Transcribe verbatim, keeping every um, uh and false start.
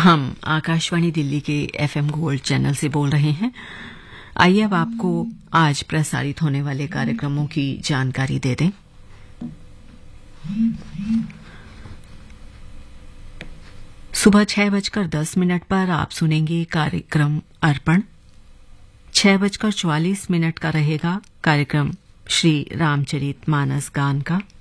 हम आकाशवाणी दिल्ली के FM gold channel से बोल रहे हैं। आइए अब आपको आज प्रसारित होने वाले कार्यक्रमों की जानकारी दे दें। सुबह छह बजकर दस मिनट पर आप सुनेंगे कार्यक्रम अर्पण। छह बजकर चौवालीस मिनट का रहेगा कार्यक्रम श्री रामचरित मानस गान का।